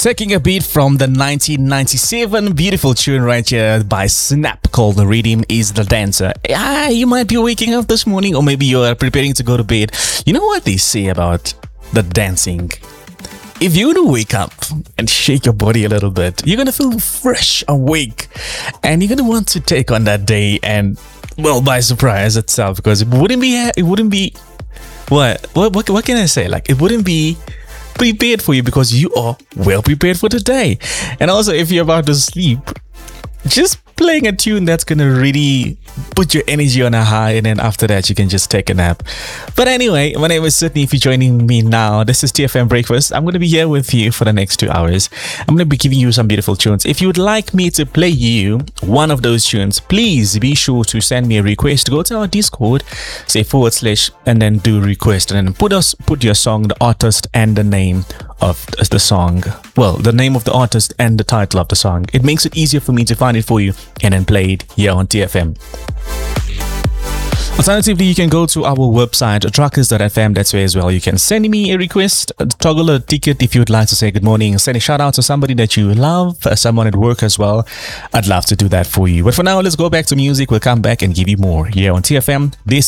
Taking a beat from the 1997 beautiful tune right here by Snap called The Rhythm is the Dancer. You might be waking up this morning or maybe you are preparing to go to bed. You know what they say about the dancing? If you want to wake up and shake your body a little bit, you're going to feel fresh, awake, and you're going to want to take on that day and, well, by surprise itself, because it wouldn't be, what can I say? Like, it wouldn't be prepared for you because you are well prepared for the day. And also, if you're about to sleep, just playing a tune that's gonna really put your energy on a high, and then after that you can just take a nap. But anyway, my name is Sydney. If you're joining me now, this is TFM Breakfast. I'm gonna be here with you for the next 2 hours. I'm gonna be giving you some beautiful tunes. If you would like me to play you one of those tunes, please be sure to send me a request. Go to our Discord, say / and then do request, and then put your song, the artist, and the name of the song. Well, the name of the artist and the title of the song. It makes it easier for me to find it for you and then play it here on TFM. Alternatively, you can go to our website, truckers.fm. That's where as well you can send me a request, toggle a ticket if you'd like to say good morning, send a shout out to somebody that you love, someone at work as well. I'd love to do that for you. But for now, let's go back to music. We'll come back and give you more here on TFM. This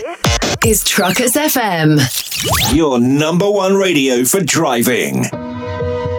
is Truckers FM, your number one radio for driving.